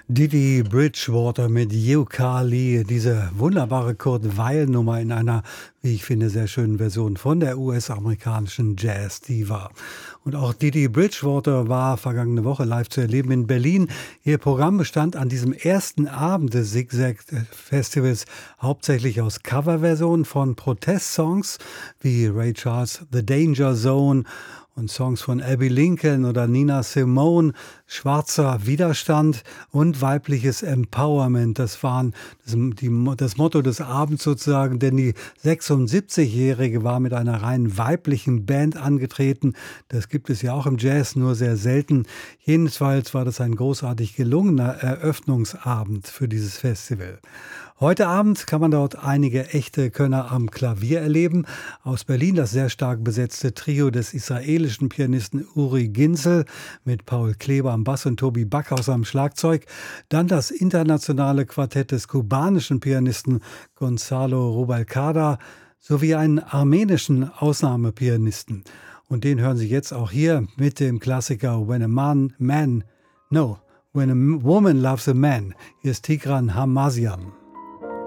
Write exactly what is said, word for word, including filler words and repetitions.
Didi Bridgewater mit You Carly, diese wunderbare Kurt Weill-Nummer in einer, wie ich finde, sehr schönen Version von der U S-amerikanischen Jazz-Diva. Und auch Didi Bridgewater war vergangene Woche live zu erleben in Berlin. Ihr Programm bestand an diesem ersten Abend des Zigzag-Festivals hauptsächlich aus Coverversionen von Protestsongs wie Ray Charles' The Danger Zone und Songs von Abbey Lincoln oder Nina Simone, schwarzer Widerstand und weibliches Empowerment. Das waren das, die, das Motto des Abends sozusagen, denn die sechsundsiebzigjährige war mit einer rein weiblichen Band angetreten. Das gibt es ja auch im Jazz, nur sehr selten. Jedenfalls war das ein großartig gelungener Eröffnungsabend für dieses Festival. Heute Abend kann man dort einige echte Könner am Klavier erleben. Aus Berlin das sehr stark besetzte Trio des israelischen Pianisten Uri Ginzel mit Paul Kleber am Bass und Tobi Backhaus am Schlagzeug. Dann das internationale Quartett des kubanischen Pianisten Gonzalo Rubalcaba sowie einen armenischen Ausnahmepianisten. Und den hören Sie jetzt auch hier mit dem Klassiker When a Man, Man, No, When a Woman Loves a Man. Hier ist Tigran Hamasyan.